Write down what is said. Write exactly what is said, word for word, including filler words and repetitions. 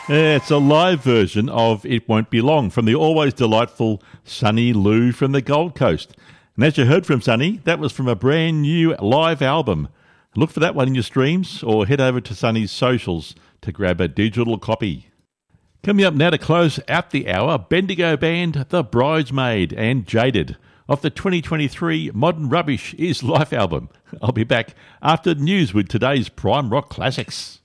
Yeah, it's a live version of It Won't Be Long from the always delightful Sunny Lou from the Gold Coast. And as you heard from Sunny, that was from a brand new live album. Look for that one in your streams or head over to Sunny's socials to grab a digital copy. Coming up now to close out the hour, Bendigo band The Bridesmaid and Jaded off the twenty twenty-three Modern Rubbish Is Life album. I'll be back after news with today's Prime Rock Classics.